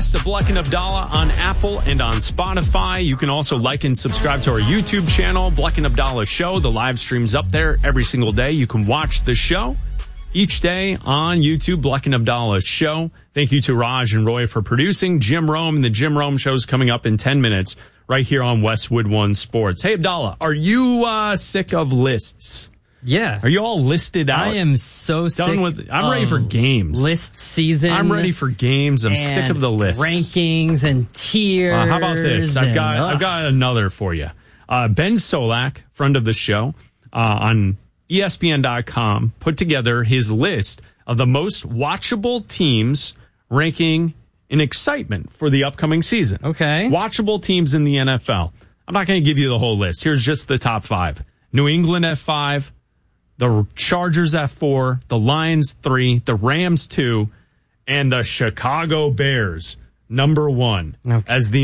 podcast of Bleck and Abdallah on Apple and on Spotify. You can also like and subscribe to our YouTube channel, Bleck and Abdallah Show. The live stream's up there every single day. You can watch the show each day on YouTube, Bleck and Abdallah Show. Thank you to Raj and Roy for producing. Jim Rome and the Jim Rome Show's coming up in 10 minutes right here on Westwood One Sports. Hey, Abdallah, are you sick of lists? Yeah. Are you all listed out? I am so sick. I'm ready for games. List season. I'm ready for games. I'm sick of the lists. Rankings and tiers. How about this? I've got another for you. Ben Solak, friend of the show, on ESPN.com, put together his list of the most watchable teams ranking in excitement for the upcoming season. Okay. Watchable teams in the NFL. I'm not going to give you the whole list. Here's just the top 5. New England at 5. The Chargers at 4, the Lions 3, the Rams 2, and the Chicago Bears number 1 as the